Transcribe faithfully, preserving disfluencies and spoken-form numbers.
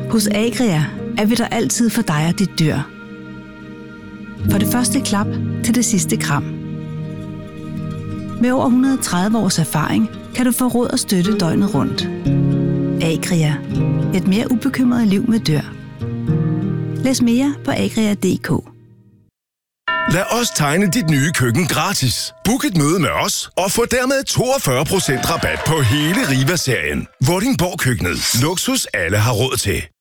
Hos Agria er vi der altid for dig og dit dyr. Fra det første klap til det sidste kram. Med over et hundrede og tredive års erfaring kan du få råd og støtte døgnet rundt. Agria. Et mere ubekymret liv med dyr. Læs mere på agria punktum d k. Lad os tegne dit nye køkken gratis. Book et møde med os og få dermed toogfyrre procent rabat på hele Riva-serien. Vordingborg Køkkenet. Luksus alle har råd til.